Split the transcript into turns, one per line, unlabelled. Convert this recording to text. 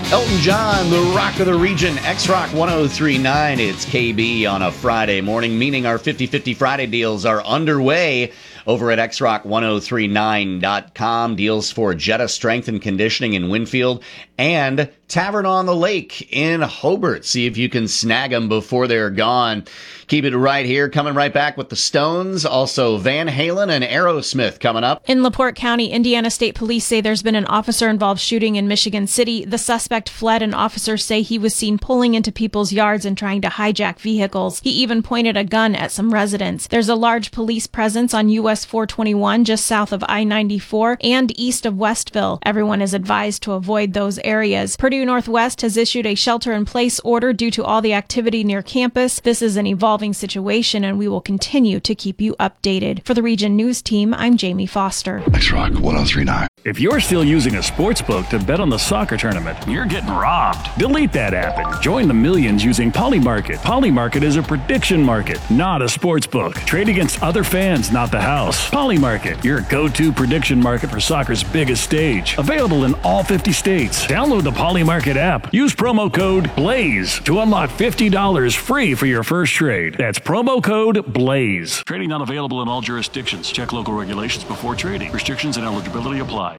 Elton John, the rock of the region, X-Rock 1039. It's KB on a Friday morning, meaning our 50-50 Friday deals are underway over at xrock1039.com. Deals for Jetta Strength and Conditioning in Winfield and Tavern on the Lake in Hobart. See if you can snag them before they're gone. Keep it right here. Coming right back with the Stones. Also Van Halen and Aerosmith coming up.
In LaPorte County, Indiana State Police say there's been an officer-involved shooting in Michigan City. The suspect fled, and officers say he was seen pulling into people's yards and trying to hijack vehicles. He even pointed a gun at some residents. There's a large police presence on US 421 just south of I-94 and east of Westville. Everyone is advised to avoid those areas. Purdue Northwest has issued a shelter-in-place order due to all the activity near campus. This is an evolving situation, and we will continue to keep you updated. For the Region News Team, I'm Jamie Foster.
X-Rock 1039.
If you're still using a sports book to bet on the soccer tournament, you're getting robbed. Delete that app and join the millions using Polymarket. Polymarket is a prediction market, not a sports book. Trade against other fans, not the house. Polymarket, your go-to prediction market for soccer's biggest stage. Available in all 50 states. Download the Polymarket app. Use promo code BLAZE to unlock $50 free for your first trade. That's promo code BLAZE. Trading not available in all jurisdictions. Check local regulations before trading. Restrictions and eligibility apply.